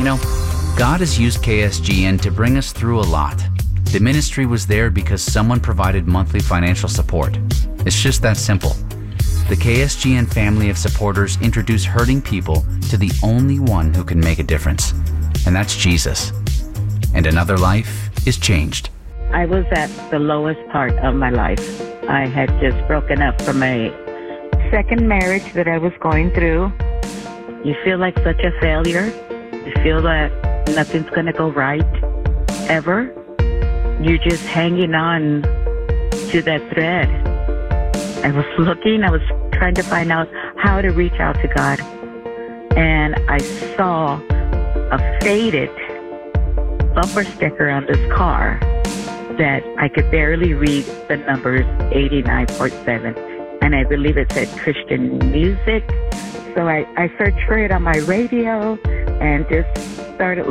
You know, God has used KSGN to bring us through a lot. The ministry was there because someone provided monthly financial support. It's just that simple. The KSGN family of supporters introduce hurting people to the only one who can make a difference, and that's Jesus. And another life is changed. I was at the lowest part of my life. I had just broken up from a second marriage that I was going through. You feel like such a failure. You feel that nothing's going to go right ever. You're just hanging on to that thread. I was trying to find out how to reach out to God. And I saw a faded bumper sticker on this car that I could barely read the numbers 89.7. And I believe it said Christian music. So I searched for it on my radio and just started